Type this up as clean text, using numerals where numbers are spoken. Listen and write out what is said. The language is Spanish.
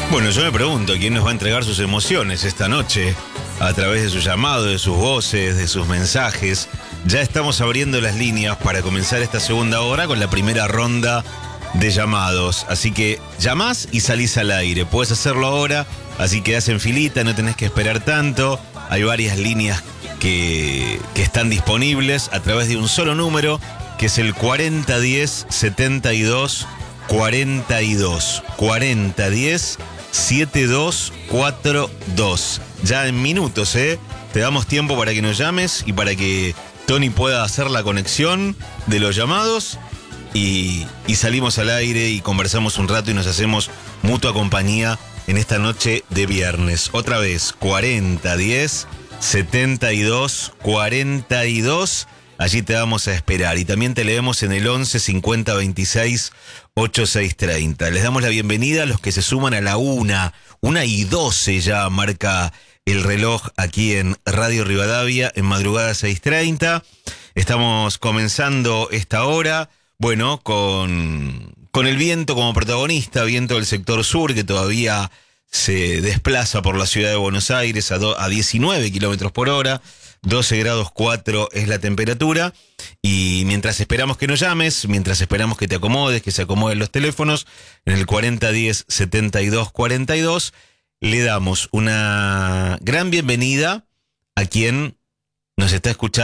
Bueno, yo me pregunto, ¿quién nos va a entregar sus emociones esta noche? A través de su llamado, de sus voces, de sus mensajes. Ya estamos abriendo las líneas para comenzar esta segunda hora con la primera ronda de llamados. Así que llamás y salís al aire. Puedes hacerlo ahora, así quedás en filita, no tenés que esperar tanto. Hay varias líneas que están disponibles a través de un solo número, que es el 4010 72 42. 4010 7242. Ya en minutos, te damos tiempo para que nos llames y para que Tony pueda hacer la conexión de los llamados y salimos al aire y conversamos un rato y nos hacemos mutua compañía en esta noche de viernes. Otra vez, 4010 72 42. Allí te vamos a esperar y también te leemos en el 11 50 26 8630. Les damos la bienvenida a los que se suman a la 1:12 ya marca el reloj aquí en Radio Rivadavia en madrugada 6:30. Estamos comenzando esta hora, bueno, con el viento como protagonista, viento del sector sur que todavía se desplaza por la ciudad de Buenos Aires a 19 kilómetros por hora. 12 grados 4 es la temperatura y mientras esperamos que nos llames, mientras esperamos que te acomodes, que se acomoden los teléfonos, en el 4010 72 42 le damos una gran bienvenida a quien nos está escuchando